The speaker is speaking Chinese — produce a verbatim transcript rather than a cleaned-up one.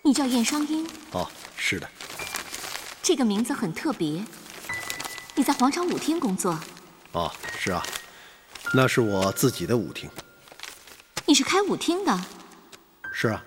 你叫燕商英？ 哦，是的。 这个名字很特别。你在皇朝舞厅工作？ 哦，是啊，那是我自己的舞厅。 你是开舞厅的？ 是啊。